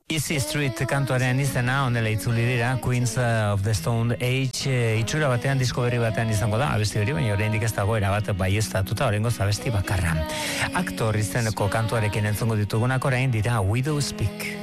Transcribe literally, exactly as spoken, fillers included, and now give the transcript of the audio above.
Easy Street kantuaren izena honela itzuli dira, Queens of the Stone Age itxura batean, disko berri batean izango da, abesti hori, baina oraindik ez dago erabat baieztatuta, oraingoz abesti bakarra. Aktor izeneko kantuarekin entzongo ditugunak orain dira Widow Speak.